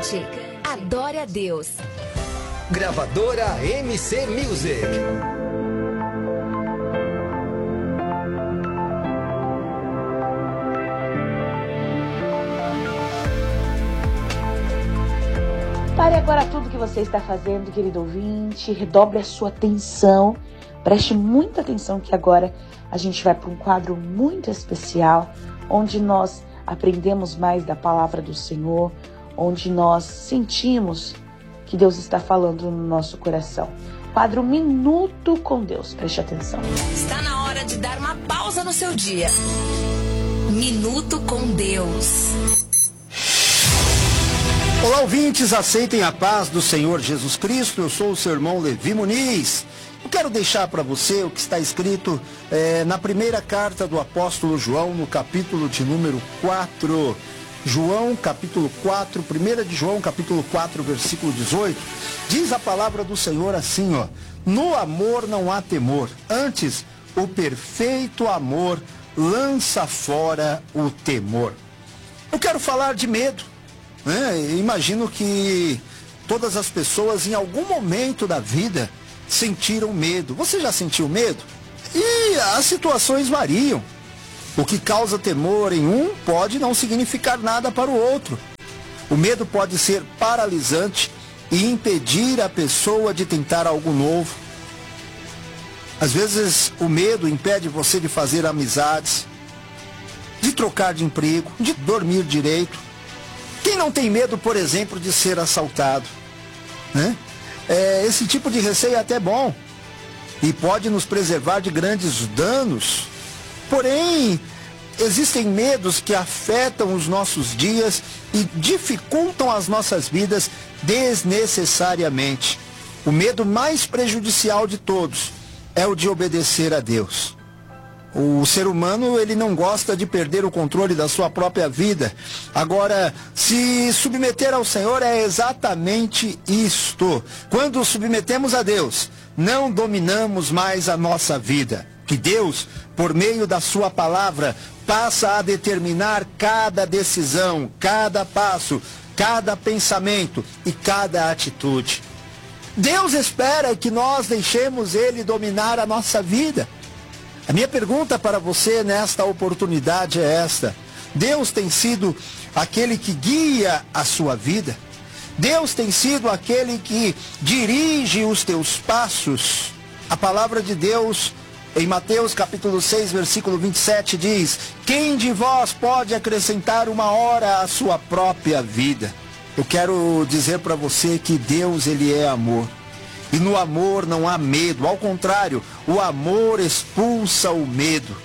Cante, adore a Deus. Gravadora MC Music. Pare agora tudo que você está fazendo, querido ouvinte, redobre a sua atenção, preste muita atenção que agora a gente vai para um quadro muito especial, onde nós aprendemos mais da palavra do Senhor, onde nós sentimos que Deus está falando no nosso coração. Quadro Minuto com Deus, preste atenção. Está na hora de dar uma pausa no seu dia. Minuto com Deus. Olá, ouvintes, aceitem a paz do Senhor Jesus Cristo. Eu sou o seu irmão Levi Muniz. Eu quero deixar para você o que está escrito na primeira carta do apóstolo João, no capítulo de número 4. João, capítulo 4, 1 de João, capítulo 4, versículo 18. Diz a palavra do Senhor assim, ó: no amor não há temor, antes o perfeito amor lança fora o temor. Eu quero falar de medo. Imagino que todas as pessoas em algum momento da vida sentiram medo. Você já sentiu medo? E as situações variam. O que causa temor em um pode não significar nada para o outro. O medo pode ser paralisante e impedir a pessoa de tentar algo novo. Às vezes o medo impede você de fazer amizades, de trocar de emprego, de dormir direito. Quem não tem medo, por exemplo, de ser assaltado? Esse tipo de receio é até bom e pode nos preservar de grandes danos. Porém, existem medos que afetam os nossos dias e dificultam as nossas vidas desnecessariamente. O medo mais prejudicial de todos é o de obedecer a Deus. O ser humano, ele não gosta de perder o controle da sua própria vida. Agora, se submeter ao Senhor é exatamente isto. Quando submetemos a Deus, não dominamos mais a nossa vida. Que Deus, por meio da sua palavra, passa a determinar cada decisão, cada passo, cada pensamento e cada atitude. Deus espera que nós deixemos Ele dominar a nossa vida. A minha pergunta para você nesta oportunidade é esta: Deus tem sido aquele que guia a sua vida? Deus tem sido aquele que dirige os teus passos? A palavra de Deus, em Mateus capítulo 6, versículo 27, diz: quem de vós pode acrescentar uma hora à sua própria vida? Eu quero dizer para você que Deus, Ele é amor. E no amor não há medo, ao contrário, o amor expulsa o medo.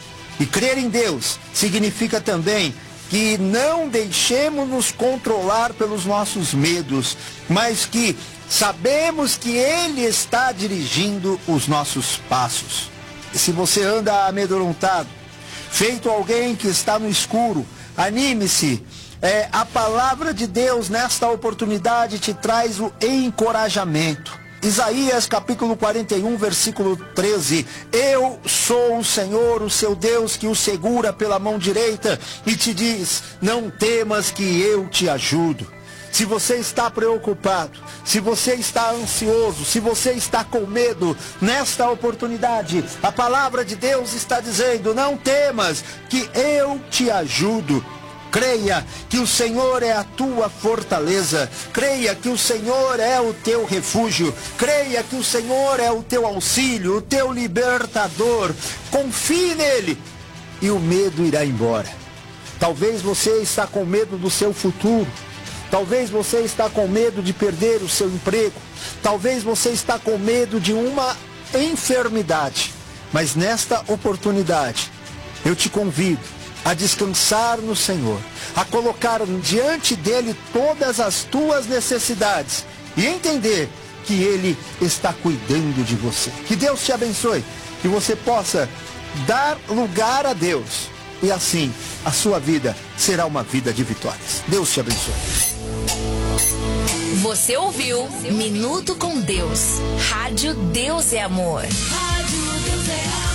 E crer em Deus significa também que não deixemos-nos controlar pelos nossos medos, mas que sabemos que Ele está dirigindo os nossos passos. E se você anda amedrontado, feito alguém que está no escuro, anime-se. A palavra de Deus nesta oportunidade te traz o encorajamento. Isaías capítulo 41, versículo 13. Eu sou o Senhor, o seu Deus, que o segura pela mão direita e te diz: não temas, que eu te ajudo. Se você está preocupado, se você está ansioso, se você está com medo, nesta oportunidade, a palavra de Deus está dizendo: não temas, que eu te ajudo. Creia que o Senhor é a tua fortaleza. Creia que o Senhor é o teu refúgio. Creia que o Senhor é o teu auxílio, o teu libertador. Confie nele e o medo irá embora. Talvez você está com medo do seu futuro. Talvez você está com medo de perder o seu emprego. Talvez você está com medo de uma enfermidade. Mas nesta oportunidade, eu te convido a descansar no Senhor, a colocar diante dele todas as tuas necessidades e entender que Ele está cuidando de você. Que Deus te abençoe, que você possa dar lugar a Deus e assim a sua vida será uma vida de vitórias. Deus te abençoe. Você ouviu Minuto com Deus. Rádio Deus é Amor. Rádio Deus é Amor.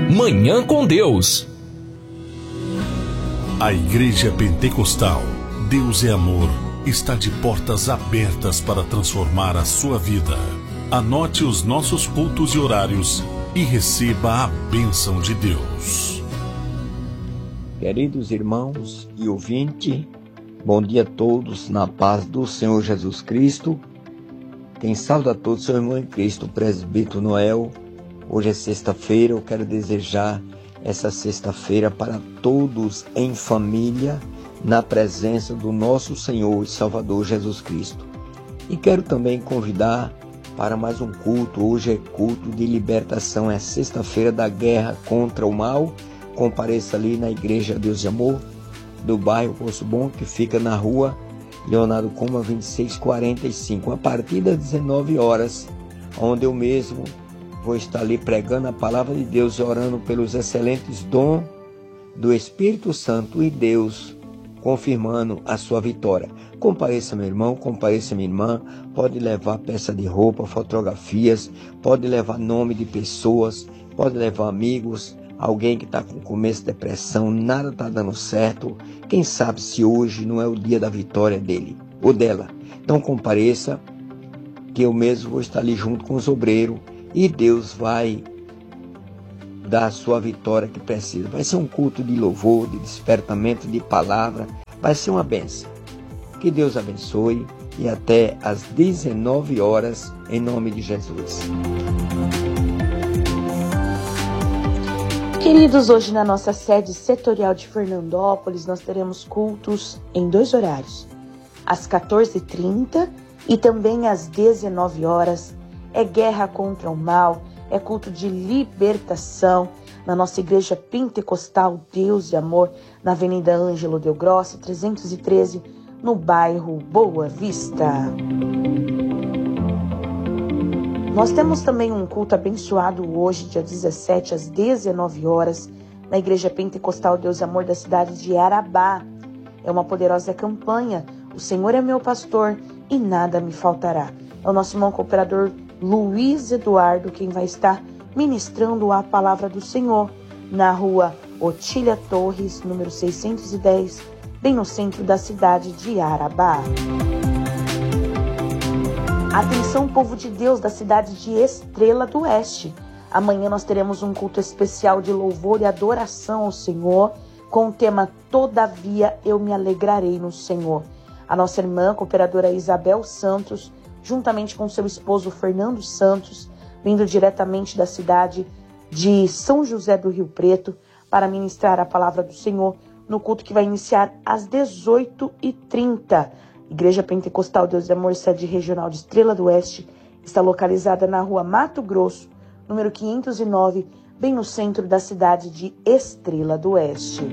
Manhã com Deus. A Igreja Pentecostal Deus é Amor está de portas abertas para transformar a sua vida. Anote os nossos cultos e horários e receba a bênção de Deus. Queridos irmãos e ouvintes, bom dia a todos, na paz do Senhor Jesus Cristo. Quem saúda a todos, seu irmão em Cristo, presbítero Noel. Hoje é sexta-feira, eu quero desejar essa sexta-feira para todos em família, na presença do nosso Senhor e Salvador Jesus Cristo. E quero também convidar para mais um culto. Hoje é culto de libertação, é sexta-feira da guerra contra o mal. Compareça ali na Igreja Deus e Amor, do bairro Poço Bom, que fica na rua Leonardo Coma 2645, a partir das 19 horas, onde eu mesmo vou estar ali pregando a palavra de Deus e orando pelos excelentes dons do Espírito Santo e Deus confirmando a sua vitória. Compareça, meu irmão, compareça, minha irmã. Pode levar peça de roupa, fotografias, pode levar nome de pessoas, pode levar amigos, alguém que está com começo de depressão, nada está dando certo. Quem sabe se hoje não é o dia da vitória dele ou dela. Então compareça, que eu mesmo vou estar ali junto com os obreiros e Deus vai dar a sua vitória que precisa. Vai ser um culto de louvor, de despertamento, de palavra. Vai ser uma bênção. Que Deus abençoe e até às 19 horas, em nome de Jesus. Queridos, hoje na nossa sede setorial de Fernandópolis, nós teremos cultos em 2 horários. Às 14h30 e também às 19 horas. É guerra contra o mal, é culto de libertação na nossa igreja pentecostal Deus e Amor, na Avenida Ângelo Del Grossi, 313, no bairro Boa Vista. Nós temos também um culto abençoado hoje, dia 17, às 19 horas, na Igreja Pentecostal Deus e Amor da cidade de Arabá. É uma poderosa campanha, o Senhor é meu pastor e nada me faltará. É o nosso irmão cooperador Luiz Eduardo quem vai estar ministrando a palavra do Senhor na rua Otília Torres, número 610, bem no centro da cidade de Arabá. Atenção, povo de Deus da cidade de Estrela do Oeste. Amanhã nós teremos um culto especial de louvor e adoração ao Senhor, com o tema Todavia eu me alegrarei no Senhor. A nossa irmã cooperadora Isabel Santos, juntamente com seu esposo Fernando Santos, vindo diretamente da cidade de São José do Rio Preto, para ministrar a palavra do Senhor no culto que vai iniciar às 18h30. Igreja Pentecostal Deus e Amor, sede regional de Estrela do Oeste, está localizada na rua Mato Grosso, número 509, bem no centro da cidade de Estrela do Oeste.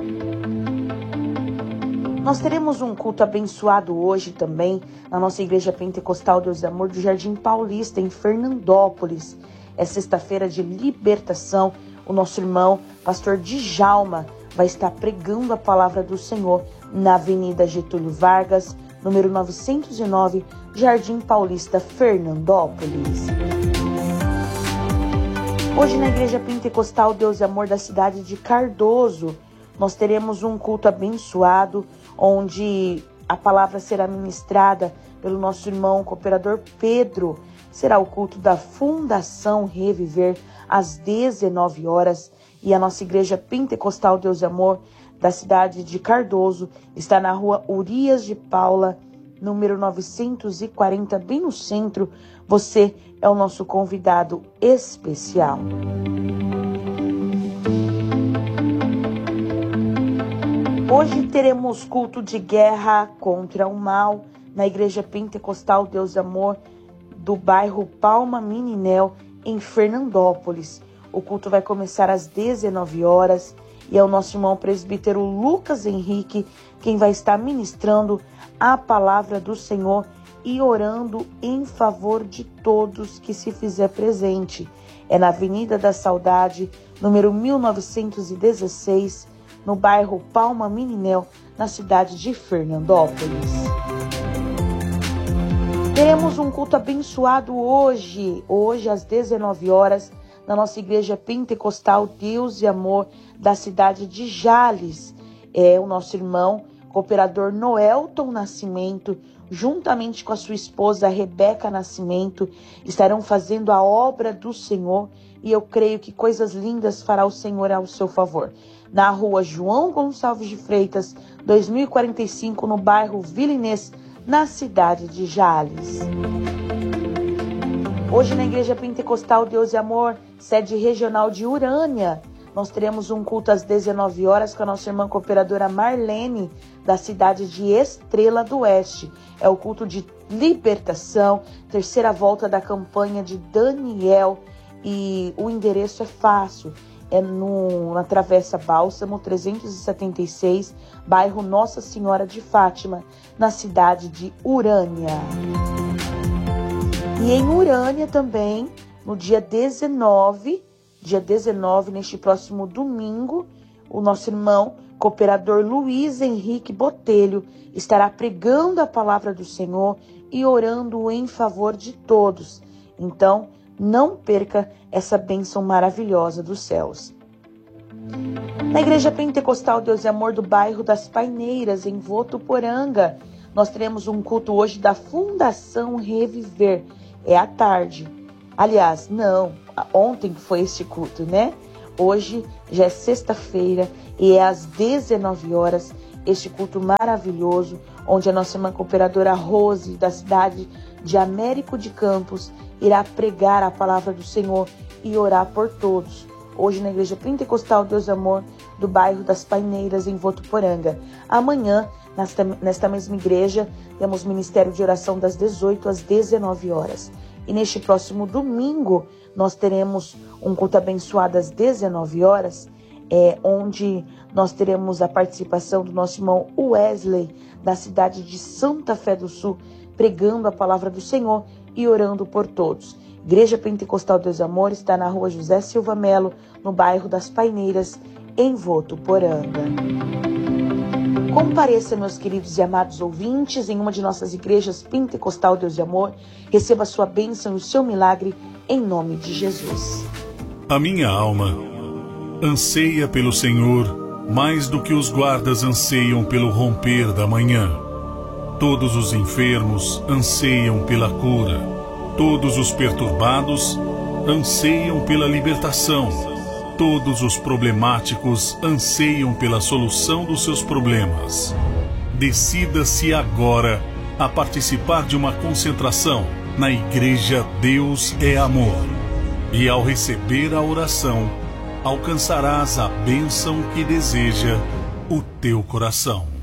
Nós teremos um culto abençoado hoje também na nossa Igreja Pentecostal Deus e Amor do Jardim Paulista, em Fernandópolis. É sexta-feira de libertação. O nosso irmão, pastor Djalma, vai estar pregando a palavra do Senhor na Avenida Getúlio Vargas, número 909, Jardim Paulista, Fernandópolis. Hoje na Igreja Pentecostal Deus e Amor da cidade de Cardoso, nós teremos um culto abençoado, onde a palavra será ministrada pelo nosso irmão cooperador Pedro. Será o culto da Fundação Reviver, às 19 horas. E a nossa Igreja Pentecostal Deus e Amor da cidade de Cardoso está na rua Urias de Paula, número 940, bem no centro. Você é o nosso convidado especial. Hoje teremos culto de guerra contra o mal na Igreja Pentecostal Deus e Amor do bairro Palma Meninel, em Fernandópolis. O culto vai começar às 19 horas e é o nosso irmão presbítero Lucas Henrique quem vai estar ministrando a palavra do Senhor e orando em favor de todos que se fizer presente. É na Avenida da Saudade, número 1916, no bairro Palma Meninel, na cidade de Fernandópolis. Teremos um culto abençoado hoje às 19 horas, na nossa Igreja Pentecostal Deus e Amor da cidade de Jales. É o nosso irmão cooperador Noelton Nascimento, juntamente com a sua esposa Rebeca Nascimento, estarão fazendo a obra do Senhor, e eu creio que coisas lindas fará o Senhor ao seu favor. Na rua João Gonçalves de Freitas, 2045, no bairro Vila Inês, na cidade de Jales. Hoje na Igreja Pentecostal Deus e Amor, sede regional de Urânia, nós teremos um culto às 19 horas com a nossa irmã cooperadora Marlene, da cidade de Estrela do Oeste. É o culto de libertação, terceira volta da campanha de Daniel, e o endereço é fácil, é na Travessa Bálsamo 376, bairro Nossa Senhora de Fátima, na cidade de Urânia. E em Urânia também, no dia 19, neste próximo domingo, o nosso irmão cooperador Luiz Henrique Botelho estará pregando a palavra do Senhor e orando em favor de todos. Então, não perca essa bênção maravilhosa dos céus. Na Igreja Pentecostal Deus e Amor do bairro das Paineiras, em Votuporanga, nós teremos um culto hoje da Fundação Reviver. É à tarde. Aliás, não, ontem foi este culto, né? Hoje já é sexta-feira e é às 19 horas este culto maravilhoso, onde a nossa irmã cooperadora Rose, da cidade de Américo de Campos, irá pregar a palavra do Senhor e orar por todos. Hoje na Igreja Pentecostal Deus e Amor do bairro das Paineiras, em Votuporanga. Amanhã, nesta mesma igreja, temos ministério de oração das 18 às 19 horas. E neste próximo domingo, nós teremos um culto abençoado às 19 horas, onde nós teremos a participação do nosso irmão Wesley, da cidade de Santa Fé do Sul, pregando a palavra do Senhor e orando por todos. Igreja Pentecostal Deus e Amor está na rua José Silva Melo, no bairro das Paineiras, em Votuporanga. Compareça, meus queridos e amados ouvintes, em uma de nossas igrejas Pentecostal Deus e Amor. Receba a sua bênção e o seu milagre, em nome de Jesus. A minha alma anseia pelo Senhor mais do que os guardas anseiam pelo romper da manhã. Todos os enfermos anseiam pela cura. Todos os perturbados anseiam pela libertação. Todos os problemáticos anseiam pela solução dos seus problemas. Decida-se agora a participar de uma concentração na Igreja Deus é Amor. E ao receber a oração, alcançarás a bênção que deseja o teu coração.